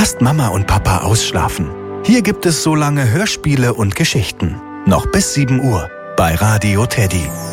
Lasst Mama und Papa ausschlafen. Hier gibt es so lange Hörspiele und Geschichten. Noch bis 7 Uhr bei Radio Teddy.